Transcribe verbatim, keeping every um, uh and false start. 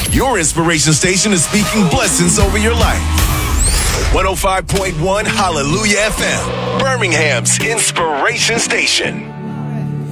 Your inspiration station is speaking blessings over your life. one oh five point one Hallelujah F M, Birmingham's inspiration station.